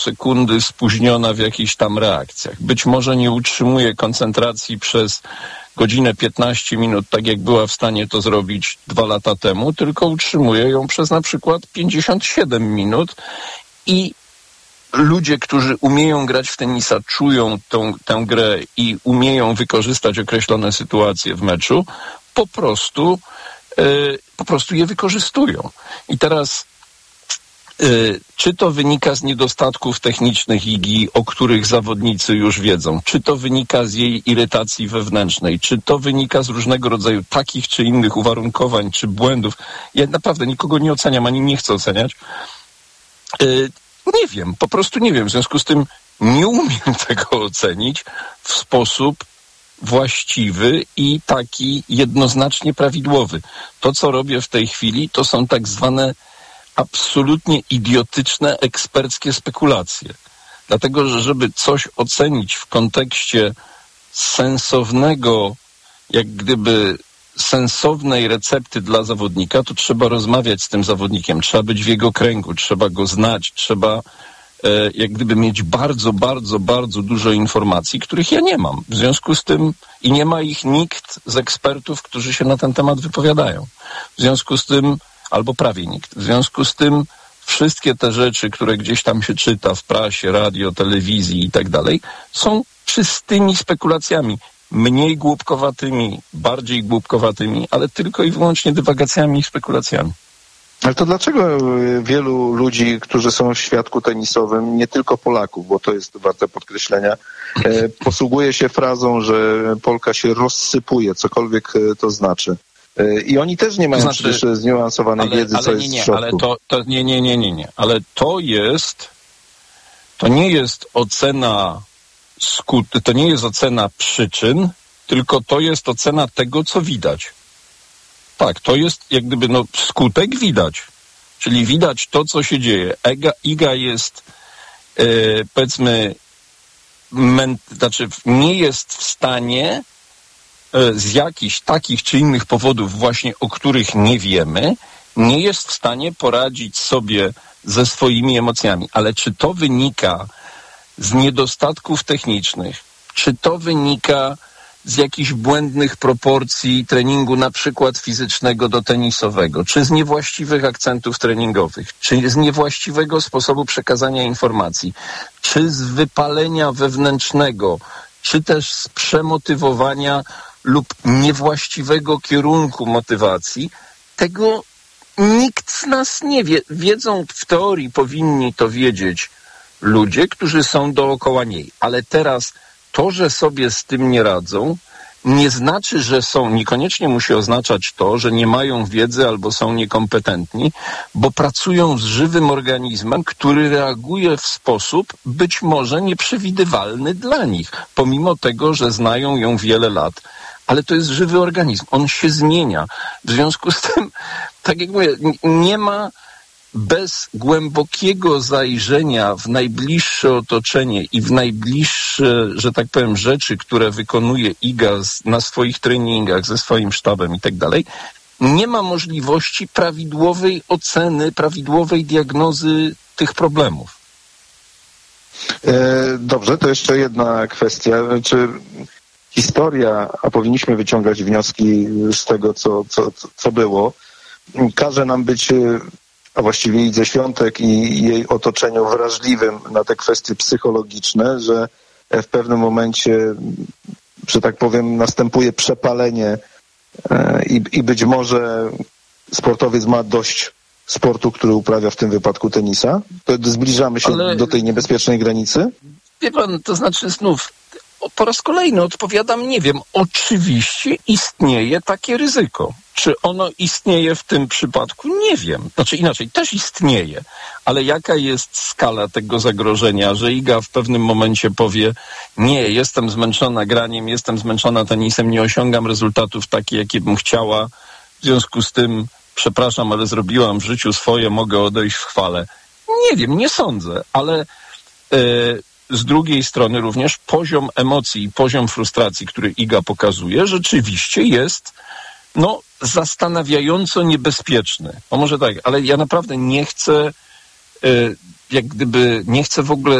sekundy spóźniona w jakichś tam reakcjach. Być może nie utrzymuje koncentracji przez godzinę 15 minut, tak jak była w stanie to zrobić 2 lata temu, tylko utrzymuje ją przez na przykład 57 minut i ludzie, którzy umieją grać w tenisa, czują tę grę i umieją wykorzystać określone sytuacje w meczu, po prostu je wykorzystują. I teraz czy to wynika z niedostatków technicznych Igi, o których zawodnicy już wiedzą, czy to wynika z jej irytacji wewnętrznej, czy to wynika z różnego rodzaju takich czy innych uwarunkowań, czy błędów. Ja naprawdę nikogo nie oceniam, ani nie chcę oceniać. Nie wiem, po prostu nie wiem. W związku z tym nie umiem tego ocenić w sposób właściwy i taki jednoznacznie prawidłowy. To, co robię w tej chwili, to są tak zwane absolutnie idiotyczne, eksperckie spekulacje. Dlatego, że żeby coś ocenić w kontekście sensownego, jak gdyby sensownej recepty dla zawodnika, to trzeba rozmawiać z tym zawodnikiem, trzeba być w jego kręgu, trzeba go znać, trzeba jak gdyby mieć bardzo, bardzo, bardzo dużo informacji, których ja nie mam. W związku z tym i nie ma ich nikt z ekspertów, którzy się na ten temat wypowiadają. W związku z tym albo prawie nikt. W związku z tym wszystkie te rzeczy, które gdzieś tam się czyta w prasie, radio, telewizji i tak dalej, są czystymi spekulacjami. Mniej głupkowatymi, bardziej głupkowatymi, ale tylko i wyłącznie dywagacjami i spekulacjami. Ale to dlaczego wielu ludzi, którzy są w świadku tenisowym, nie tylko Polaków, bo to jest warte podkreślenia, posługuje się frazą, że Polka się rozsypuje, cokolwiek to znaczy. I oni też nie mają przecież zniuansowanej wiedzy, co jest w środku. Ale nie. Ale to nie jest ocena to nie jest ocena przyczyn, tylko to jest ocena tego, co widać. Tak, to jest jak gdyby skutek widać. Czyli widać to, co się dzieje. Iga jest powiedzmy nie jest w stanie z jakichś takich czy innych powodów właśnie, o których nie wiemy, nie jest w stanie poradzić sobie ze swoimi emocjami. Ale czy to wynika z niedostatków technicznych, czy to wynika z jakichś błędnych proporcji treningu, na przykład fizycznego do tenisowego, czy z niewłaściwych akcentów treningowych, czy z niewłaściwego sposobu przekazania informacji, czy z wypalenia wewnętrznego, czy też z przemotywowania lub niewłaściwego kierunku motywacji, tego nikt z nas nie wie. Wiedzą w teorii, powinni to wiedzieć ludzie, którzy są dookoła niej. Ale teraz to, że sobie z tym nie radzą, nie znaczy, że są, niekoniecznie musi oznaczać to, że nie mają wiedzy albo są niekompetentni, bo pracują z żywym organizmem, który reaguje w sposób być może nieprzewidywalny dla nich, pomimo tego, że znają ją wiele lat. Ale to jest żywy organizm, on się zmienia. W związku z tym, tak jak mówię, nie ma bez głębokiego zajrzenia w najbliższe otoczenie i w najbliższe, że tak powiem, rzeczy, które wykonuje Iga na swoich treningach, ze swoim sztabem i tak dalej, nie ma możliwości prawidłowej oceny, prawidłowej diagnozy tych problemów. Dobrze, to jeszcze jedna kwestia. Czy historia, a powinniśmy wyciągać wnioski z tego, co było, każe nam być, a właściwie Idze Świątek i jej otoczeniu wrażliwym na te kwestie psychologiczne, że w pewnym momencie, że tak powiem, następuje przepalenie i być może sportowiec ma dość sportu, który uprawia, w tym wypadku tenisa? To zbliżamy się do tej niebezpiecznej granicy? Wie pan, to znaczy znów po raz kolejny odpowiadam, nie wiem. Oczywiście istnieje takie ryzyko. Czy ono istnieje w tym przypadku? Nie wiem. Znaczy inaczej, też istnieje. Ale jaka jest skala tego zagrożenia, że Iga w pewnym momencie powie: nie, jestem zmęczona graniem, jestem zmęczona tenisem, nie osiągam rezultatów takich, jakie bym chciała. W związku z tym, przepraszam, ale zrobiłam w życiu swoje, mogę odejść w chwale. Nie wiem, nie sądzę, ale z drugiej strony również poziom emocji i poziom frustracji, który Iga pokazuje, rzeczywiście jest zastanawiająco niebezpieczny. No może tak, ale ja naprawdę nie chcę jak gdyby nie chce w ogóle